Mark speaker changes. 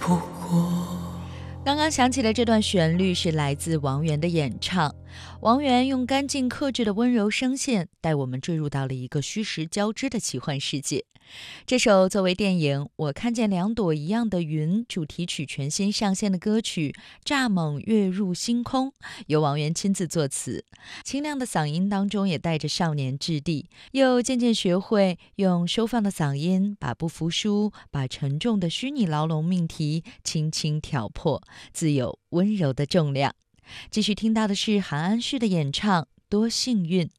Speaker 1: 不过。
Speaker 2: 刚刚响起的这段旋律是来自王源的演唱。王源用干净克制的温柔声线，带我们坠入到了一个虚实交织的奇幻世界。这首作为电影《我看见两朵一样的云》主题曲全新上线的歌曲《蚱蜢跃入星空》，由王源亲自作词，清亮的嗓音当中也带着少年质地，又渐渐学会用收放的嗓音，把不服输，把沉重的虚拟牢笼命题轻轻挑破，自有温柔的重量。继续听到的是韩安旭的演唱《多幸运》。